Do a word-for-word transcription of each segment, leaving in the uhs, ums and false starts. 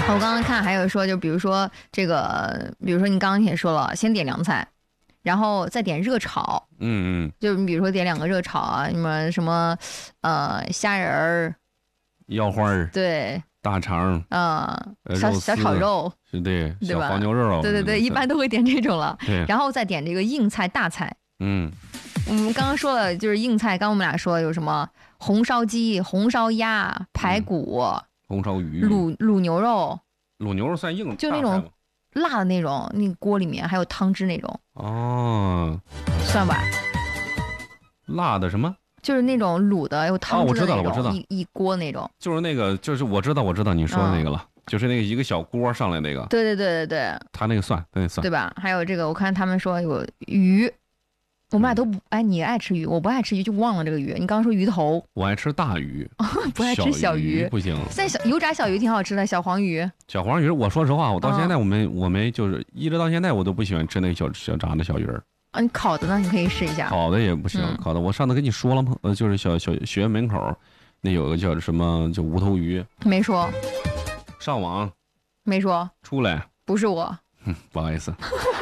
我刚刚看还有说，就比如说这个，比如说你刚刚也说了，先点凉菜，然后再点热炒。 嗯嗯， 就你比如说点两个热炒啊，什么什么，呃，虾仁儿、 腰花儿、 对， 大肠， 呃，小小呃肉丝炒肉， 是对，小对吧黄牛肉， 对对对，一般都会点这种了。 对， 然后再点这个硬菜、大菜。 嗯， 我们刚刚说了，就是硬菜，刚刚我们俩说有什么红烧鸡、红烧鸭、排骨、 红烧鱼、 卤卤牛肉， 卤牛肉算硬， 就那种辣的那种，那个锅里面还有汤汁那种。 哦， 算吧。 辣的什么？ 就是那种卤的有汤汁的那种， 哦、我知道了，我知道， 一一锅那种。 就是那个，就是我知道，我知道你说的那个了，嗯、就是那个一个小锅上来那个。 对对对对对。 他那个算，那个算， 对吧？还有这个，我看他们说有鱼，我们俩都不，哎，你爱吃鱼，我不爱吃鱼，就忘了这个鱼。你刚刚说鱼头， 我爱吃大鱼， 不爱吃小鱼， 不行。 现在小油炸小鱼挺好吃的，小黄鱼。 小黄鱼，我说实话，我到现在我没、嗯、我没就是一直到现在我都不喜欢吃那个小小炸的小鱼儿。 啊，你烤的呢？你可以试一下。 烤的也不行，嗯、烤的我上次跟你说了吗？呃，就是小小学院门口那有个叫什么叫无头鱼。 没说。 上网。 没说。 出来。 不是我。 嗯，不好意思。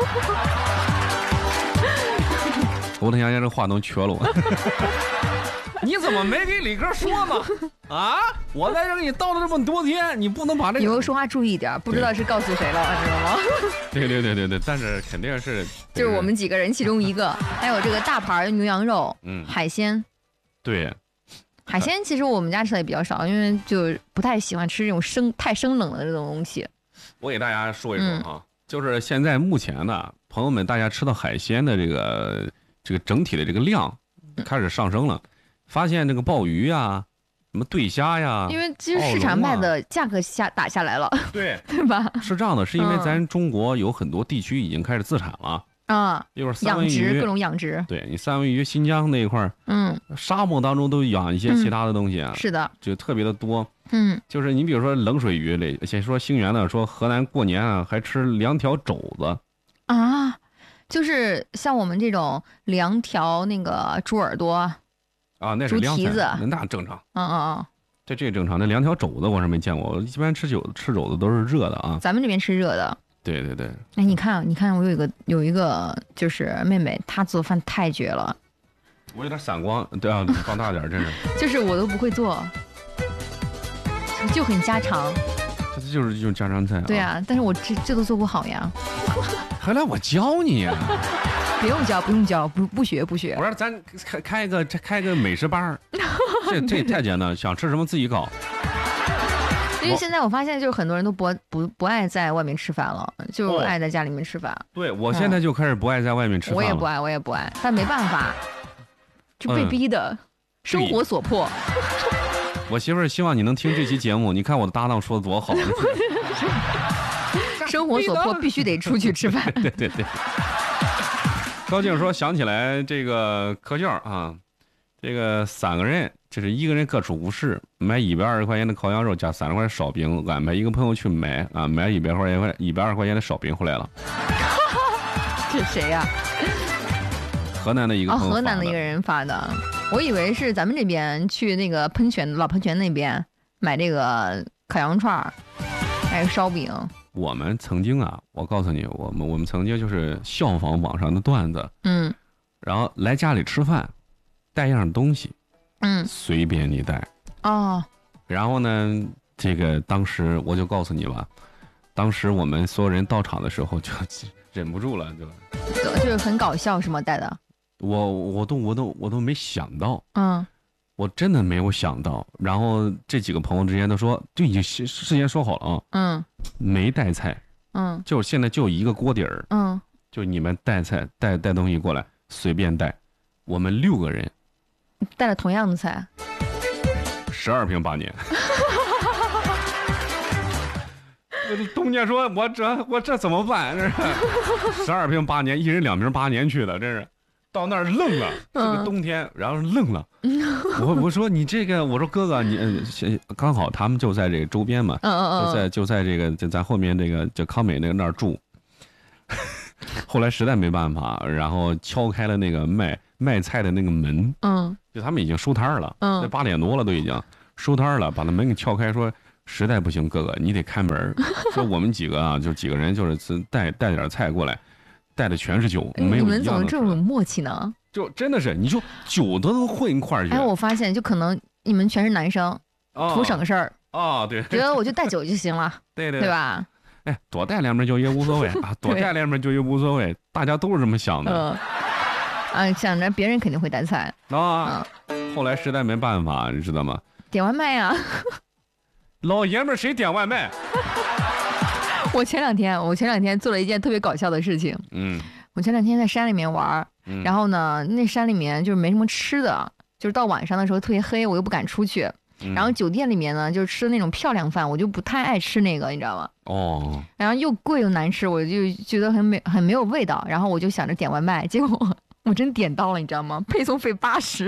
我特想想这话筒缺了我。你怎么没给李哥说呢？啊！我在这给你叨了这么多天，你不能把这个。 以后说话注意一点，不知道是告诉谁了，知道吗？ 对对对对对，但是肯定是。 就是我们几个人其中一个，还有这个大盘牛羊肉， 嗯， 海鲜。 对。 海鲜其实我们家吃的也比较少，因为就不太喜欢吃这种生太生冷的这种东西。 我给大家说一说哈，嗯、就是现在目前呢，朋友们大家吃到海鲜的这个这个整体的这个量开始上升了。发现这个鲍鱼呀，什么对虾呀， 因为其实市场卖的价格下打下来了， 对对吧？ 是这样的，是因为咱中国有很多地区已经开始自产了啊， 一会儿三文鱼养殖各种养殖， 对你三文鱼新疆那一块儿， 嗯， 沙漠当中都养一些其他的东西啊， 嗯、是的， 就特别的多， 嗯， 就是你比如说冷水鱼类，先说兴元的，说河南过年啊还吃两条肘子啊，就是像我们这种两条那个猪耳朵。 啊，那是凉菜，那正常。 嗯嗯嗯， 这这正常。那两条肘子我是没见过，我一般吃肘吃肘子都是热的啊。 咱们这边吃热的。 对对对。 哎，你看，你看，我有一个有一个就是妹妹，她做饭太绝了。 我有点散光，对啊，放大点，真是。 就是我都不会做，就很家常。 这就是就是家常菜啊。 对啊，但是我这这都做不好呀。 还来我教你呀。 不用教，不用教，不不学不学。 不是，咱开开个开个美食班这这太简单，想吃什么自己搞。 因为现在我发现，就是很多人都不不不爱在外面吃饭了，就爱在家里面吃饭。 哦、对，我现在就开始不爱在外面吃饭了、嗯。 我也不爱，我也不爱，但没办法，就被逼的，嗯、生活所迫。 我媳妇儿希望你能听这期节目，你看我的搭档说的多好。 生活所迫，必须得出去吃饭。 对对对。高静说：“想起来这个科教啊，这个三个人，就是一个人各处无事，买一百二十块钱的烤羊肉加三十块烧饼，安排一个朋友去买啊，买一百块钱一百二十块钱的烧饼回来了。 这谁呀、啊？ 河南的一个朋友哦，河南的一个人发的，我以为是咱们这边去那个喷泉老喷泉那边买这个烤羊串，还有烧饼。” 我们曾经啊，我告诉你，我们我们曾经就是效仿网上的段子， 嗯， 然后来家里吃饭，带样东西， 嗯， 随便你带， 哦， 然后呢，这个当时我就告诉你吧，当时我们所有人到场的时候就忍不住了，对吧？ 就是很搞笑，是吗？带的， 我我都我都我都没想到， 嗯。 我真的没有想到，然后这几个朋友之间都说，就已经事先说好了啊， 嗯， 没带菜， 嗯， 就现在就一个锅底儿， 嗯， 就你们带菜带带东西过来，随便带，我们六个人带了同样的菜， 十二瓶八年。东家说：“我这我这怎么办？这是十二瓶八年，一人两瓶八年去的，这是。”到那儿愣了，这个冬天，嗯、然后愣了。我我说你这个，我说哥哥，你嗯，刚好他们就在这个周边嘛， 嗯嗯嗯， 就在就在这个就在后面这个就康美那个那儿住。后来实在没办法，然后敲开了那个卖卖菜的那个门， 嗯， 就他们已经收摊了， 嗯， 那八点多了都已经收摊了，把那门给撬开，说实在不行，哥哥你得开门。说我们几个啊，就几个人就是带带点菜过来，带的全是酒，没有一样的。 你们怎么这种默契呢？ 就真的是，你说酒都能混一块儿去。 哎，我发现就可能你们全是男生， 哦、 图省事儿。 哦，对， 觉得我就带酒就行了， 对对对吧？ 哎，多带两瓶酒也无所谓啊，多带两瓶酒也无所谓，大家都是这么想的。 嗯，啊，想着别人肯定会带菜啊、嗯。后来实在没办法，你知道吗？ 点外卖呀。 老爷们儿谁点外卖？ 我前两天，我前两天做了一件特别搞笑的事情。 嗯。 我前两天在山里面玩， 嗯、 然后呢，那山里面就是没什么吃的，就是到晚上的时候特别黑，我又不敢出去。然后酒店里面呢，就是吃那种漂亮饭，我就不太爱吃那个，你知道吗？ 哦。 然后又贵又难吃，我就觉得很没很没有味道。然后我就想着点外卖，结果我真点到了，你知道吗？配送费八十。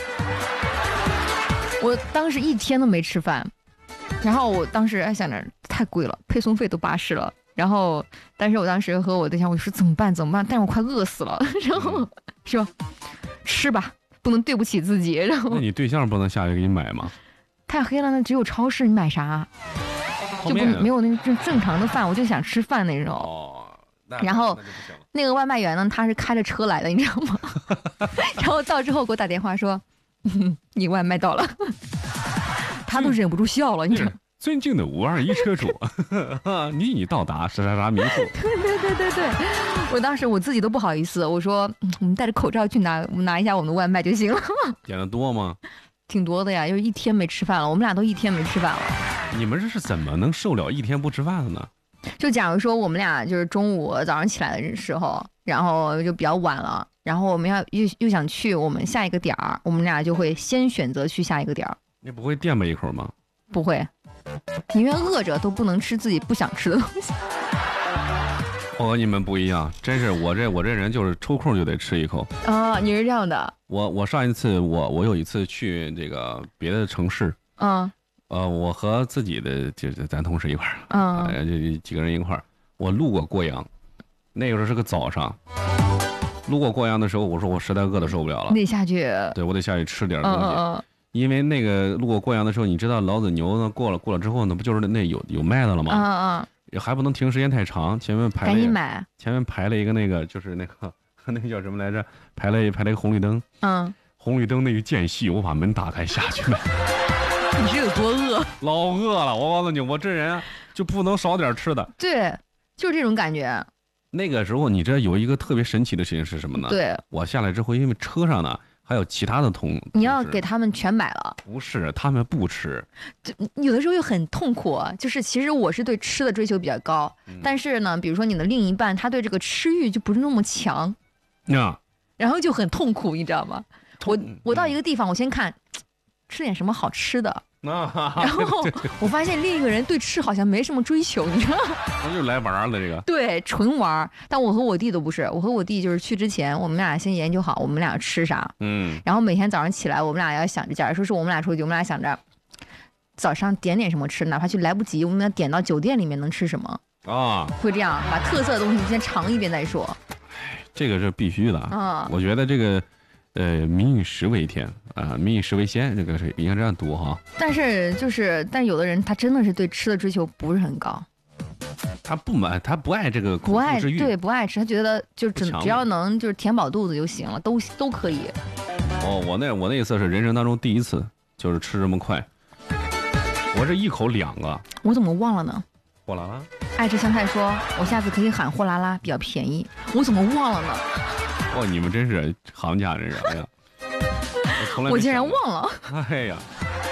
我当时一天都没吃饭，然后我当时还想着太贵了，配送费都八十了。然后，但是我当时和我对象我说怎么办怎么办？但是我快饿死了，然后说吃吧，不能对不起自己。然后那你对象不能下去给你买吗？ 太黑了，那只有超市，你买啥？就不没有那正正常的饭，我就想吃饭那种。 哦， 然后那个外卖员呢，他是开着车来的，你知道吗？然后到之后给我打电话说，嗯、你外卖到了，他都忍不住笑了，你知道。 尊敬的五二一车主，你已到达啥啥啥民宿。 对对对对对，我当时我自己都不好意思，我说、嗯、我们戴着口罩去拿拿一下我们的外卖就行了。 点的多吗？ 挺多的呀，就是一天没吃饭了，我们俩都一天没吃饭了。 你们这是怎么能受了一天不吃饭的呢？ 就假如说我们俩就是中午早上起来的时候，然后就比较晚了，然后我们要又又想去我们下一个点儿，我们俩就会先选择去下一个点儿。 你不会垫吧一口吗？ 不会，宁愿饿着都不能吃自己不想吃的东西。 我和你们不一样，真是我这我这人就是抽空就得吃一口啊、哦！你是这样的。 我我上一次我我有一次去这个别的城市， 嗯， 呃，我和自己的就是咱同事一块儿， 嗯， 呃，就几个人一块儿，我路过过阳，那个时候是个早上，路过过阳的时候，我说我实在饿得受不了了， 得下去， 对我得下去吃点东西。 嗯嗯嗯因为那个路过过阳的时候，你知道老子牛呢过了过了之后呢，不就是那有有卖的了吗？ 嗯嗯，还不能停时间太长，前面排了赶紧买， 前面排了一个那个就是那个那个叫什么来着？排了排了一个红绿灯， 嗯， 红绿灯那个间隙，我把门打开下去买。 你是有多饿？ 老饿了，我告诉你，我这人就不能少点吃的。 对，就是这种感觉。 那个时候，你知道有一个特别神奇的事情是什么呢？ 对， 我下来之后，因为车上呢。还有其他的同， 你要给他们全买了？ 不是，他们不吃。 有的时候又很痛苦，就是其实我是对吃的追求比较高，嗯、但是呢，比如说你的另一半他对这个吃欲就不是那么强， 啊， 然后就很痛苦，你知道吗？我我到一个地方，我先看吃点什么好吃的。 啊、 然后我发现另一个人对吃好像没什么追求，你知道吗？ 那就来玩了这个。 对，纯玩。但我和我弟都不是，我和我弟就是去之前，我们俩先研究好我们俩吃啥， 嗯， 然后每天早上起来，我们俩要想着，假如说是我们俩出去，我们俩想着早上点点什么吃，哪怕去来不及，我们要点到酒店里面能吃什么啊， 会这样把特色的东西先尝一遍再说。 这个是必须的啊， 我觉得这个。呃，民以食为天啊，民以食为先，这个是应该这样读哈。 但是就是，但有的人他真的是对吃的追求不是很高， 他不满，他不爱这个不爱对不爱吃，他觉得就只只要能就是填饱肚子就行了，都都可以。 哦，我那我那一次是人生当中第一次，就是吃这么快，我这一口两个。 我怎么忘了呢？ 货拉拉。 爱吃香菜说，我下次可以喊货拉拉，比较便宜。我怎么忘了呢？ 哦，你们真是行家，真是！哎呀，我从来我竟然忘了。 哎呀，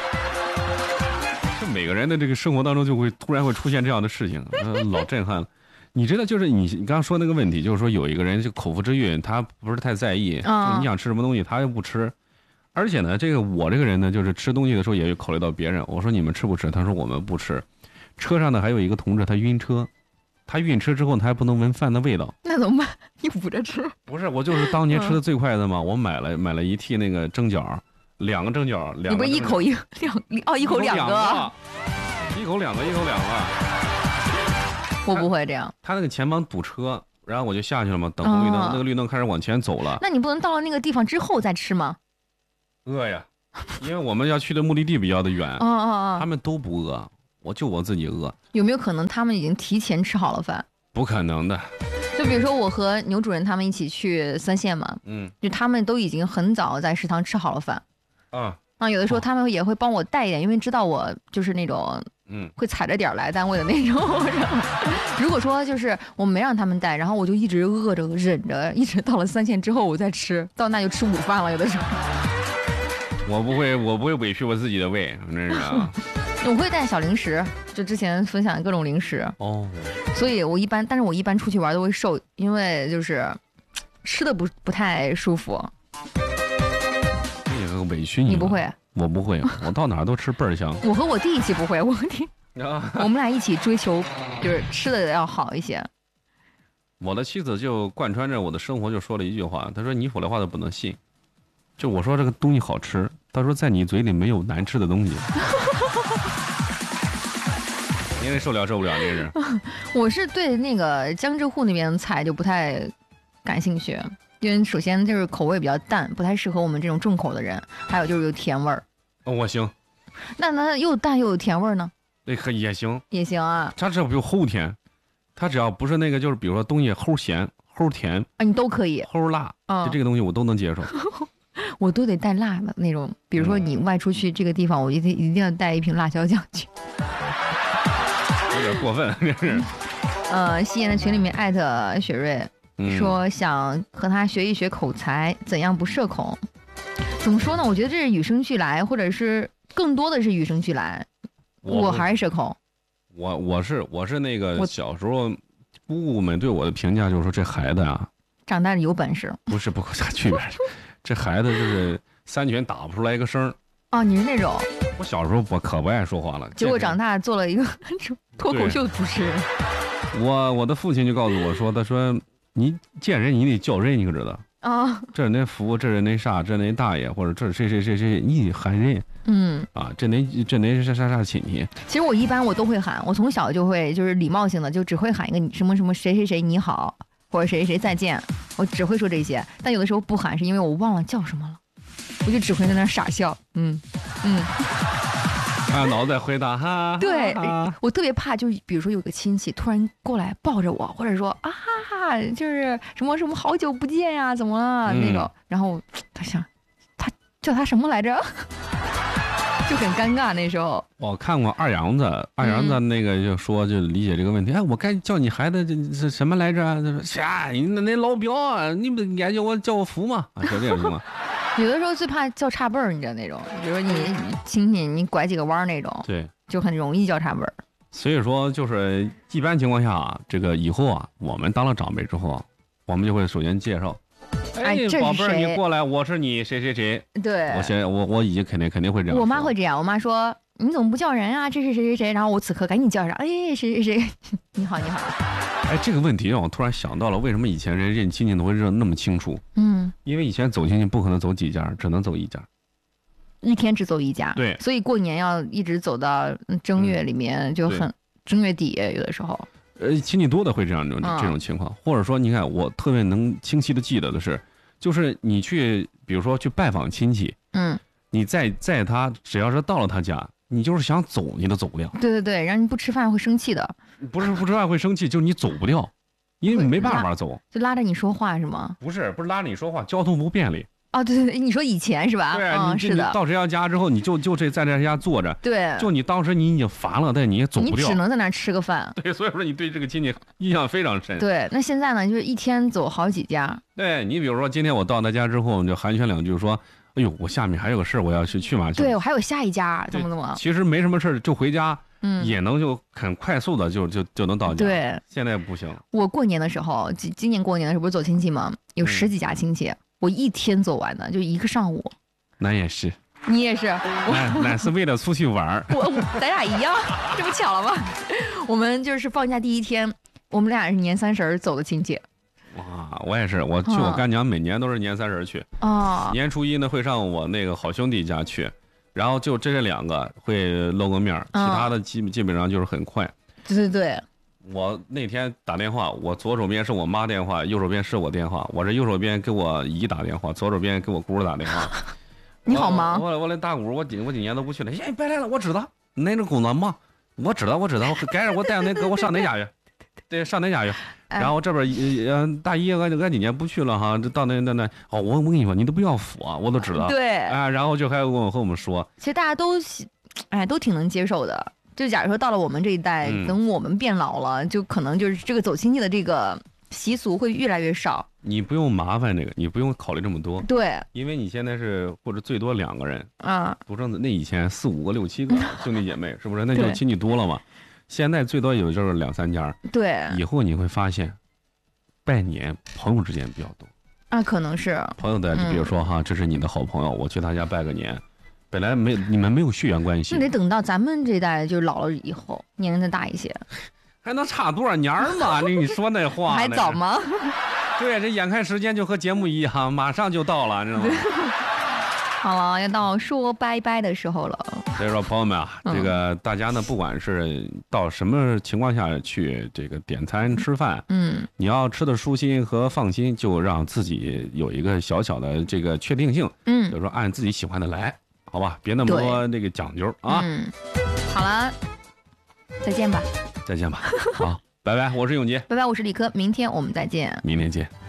就每个人的这个生活当中就会突然会出现这样的事情，呃、老震撼了。你知道，就是你你刚刚说那个问题，就是说有一个人就口腹之欲，他不是太在意， 嗯、 就你想吃什么东西，他又不吃。而且呢，这个我这个人呢，就是吃东西的时候也会考虑到别人。我说你们吃不吃？他说我们不吃。车上呢还有一个同志，他晕车。他晕车之后，他还不能闻饭的味道， 那怎么办？你捂着吃？ 不是，我就是当年吃的最快的嘛。嗯、我买了买了一屉那个蒸饺，两个蒸饺，两个。 你不是一口一两哦，一口两个， 一口两个，一口两个。 我不会这样。 他那个前方堵车，然后我就下去了嘛，等红绿灯，哦、那个绿灯开始往前走了。 那你不能到了那个地方之后再吃吗？ 饿呀，因为我们要去的目的地比较的远。 哦哦哦， 他们都不饿。 我就我自己饿。 有没有可能他们已经提前吃好了饭？ 不可能的。 就比如说我和牛主任他们一起去三线嘛， 嗯， 就他们都已经很早在食堂吃好了饭。 啊啊，有的时候他们也会帮我带一点，因为知道我就是那种嗯会踩着点儿来单位的那种。如果说就是我没让他们带，然后我就一直饿着忍着，一直到了三线之后我再吃，到那就吃午饭了。有的时候我不会，我不会委屈我自己的胃，真是啊。 我会带小零食，就之前分享的各种零食。 哦， 所以我一般，但是我一般出去玩都会瘦，因为就是吃的不不太舒服。 这个委屈你， 你不会？ 我不会，我到哪儿都吃倍儿香。 我和我弟一起不会，我弟，我们俩一起追求就是吃的要好一些。 我的妻子就贯穿着我的生活，就说了一句话，她说：“你说的话都不能信。”就我说这个东西好吃，她说在你嘴里没有难吃的东西。因为受了受不了这是。 我是对那个江浙沪那边的菜就不太感兴趣，因为首先就是口味比较淡，不太适合我们这种重口的人，还有就是有甜味儿。 哦，我行。 那那又淡又有甜味儿呢？ 那可也行， 也行啊。 它只要不有齁甜，它只要不是那个就是比如说东西齁咸、齁甜啊，你都可以。 齁辣， 嗯， 就这个东西我都能接受。 我都得带辣的那种，比如说你外出去这个地方，我一定一定要带一瓶辣椒酱去。 有点过分，这是。 呃，西妍的群里面艾特雪瑞、嗯、说想和他学一学口才，怎样不社恐？怎么说呢？我觉得这是与生俱来，或者是更多的是与生俱来。我, 我还是社恐。 我我是我是那个小时候，姑姑们对我的评价就是说这孩子啊， 长大了有本事。 不是不跟他区别，这孩子就是三拳打不出来一个声。 哦，你是那种。 我小时候我可不爱说话了， 结果长大做了一个脱口秀主持人。 我我的父亲就告诉我说，他说你见人你得叫人，你可知道？啊、哦，这是那福，这是那啥，这那大爷，或者这是谁谁谁谁，你喊人。嗯。啊，这那这那啥啥啥亲戚。 其实我一般我都会喊，我从小就会就是礼貌性的，就只会喊一个什么什么谁谁谁你好，或者谁谁谁再见，我只会说这些。但有的时候不喊是因为我忘了叫什么了。我就只会在那傻笑，嗯嗯， 啊，脑袋回答哈。 对，我特别怕，就是比如说有个亲戚突然过来抱着我，或者说啊，就是什么什么好久不见呀、啊，怎么了、嗯、那种，然后他想，他叫他什么来着，就很尴尬那时候。 我看过二杨子，二杨子那个就说就理解这个问题，嗯、哎，我该叫你孩子这是什么来着？他说，啥？你那那老表啊，你不该叫我叫我福吗？啊，就这样行吗？ 有的时候最怕叫岔辈儿，你知道那种，比如说你亲戚你拐几个弯那种， 对， 就很容易叫岔辈儿。 所以说，就是一般情况下，这个以后啊，我们当了长辈之后啊，我们就会首先介绍，哎，宝贝儿，你过来，我是你谁谁谁。对，我先我我已经肯定肯定会这样。 我妈会这样，我妈说你怎么不叫人啊？这是谁谁谁？然后我此刻赶紧叫上，哎，谁谁谁，你好你好。 哎，这个问题让我突然想到了，为什么以前人认亲戚都会认那么清楚？嗯，因为以前走亲戚不可能走几家，只能走一家， 一天只走一家。 对， 所以过年要一直走到正月里面，就很、嗯、正月底有的时候。 呃，亲戚多的会这样这种、嗯、这种情况，或者说，你看我特别能清晰的记得的是，就是你去，比如说去拜访亲戚，嗯，你在在他只要是到了他家。你就是想走，你都走不掉。 对对对，然后你不吃饭会生气的。 不是不吃饭会生气，就是你走不掉，因为你没办法走。 就拉着你说话是吗？ 不是，不是拉着你说话，交通不便利。 哦，对对对，你说以前是吧？ 对啊， 嗯、 你是的。 到谁家家之后，你就就这在这家坐着。 对。 就你当时你已经烦了，但你也走不掉。 你只能在那吃个饭。 对，所以说你对这个亲戚印象非常深。 对，那现在呢，就是一天走好几家。 对你比如说，今天我到他家之后，就寒暄两句说。哎呦，我下面还有个事我要去去嘛去。 对，我还有下一家，怎么怎么。 其实没什么事就回家，嗯，也能就很快速的就就就能到家。 对， 现在不行。 我过年的时候，今今年过年的时候不是走亲戚吗？有十几家亲戚，嗯、我一天走完的，就一个上午。 那也是。 你也是。 那那是为了出去玩。 我咱俩一样，这不巧了吗？我们就是放假第一天，我们俩是年三十走的亲戚。 哇，我也是，我去我干娘每年都是年三十去，哦，年初一呢会上我那个好兄弟家去，然后就这这两个会露个面，其他的基基本上就是很快。 对对对， 我那天打电话，我左手边是我妈电话，右手边是我电话，我这右手边给我姨打电话，左手边给我姑打电话。 你好忙？ 我我那大姑，我今我今年都不去了。哎，别来了，我知道，那是工作忙。 我知道，我知道，该是我带那哥我上哪家去？对，上哪家去？然后这边呃大姨，俺俺今年不去了哈，这到那那那哦，我我跟你说，你都不要扶啊，我都知道。 对， 啊，然后就还跟我和我们说， 其实大家都，哎，都挺能接受的。就假如说到了我们这一代， 嗯、 等我们变老了，就可能就是这个走亲戚的这个习俗会越来越少。 你不用麻烦这个，你不用考虑这么多。 对， 因为你现在是或者最多两个人啊， 独生子，那以前四五个、六七个兄弟姐妹，是不是？那就亲戚多了嘛。现在最多有就是两三家。 对， 以后你会发现，拜年朋友之间比较多。 啊，可能是朋友的，就比如说哈，嗯、这是你的好朋友，我去他家拜个年。本来没你们没有血缘关系， 那得等到咱们这代就老了以后，年龄再大一些， 还能差多少年嘛？你说那话还早吗？ 对，这眼看时间就和节目一样，马上就到了，你知道吗？ 好了，要到说拜拜的时候了。 所以说，朋友们啊，嗯、这个大家呢，不管是到什么情况下去这个点餐吃饭， 嗯， 你要吃的舒心和放心，就让自己有一个小小的这个确定性， 嗯， 就是说按自己喜欢的来。好吧，别那么多那个讲究啊！ 嗯，好了，再见吧， 再见吧，好，拜拜，我是永杰， 拜拜，我是李科，明天我们再见， 明天见。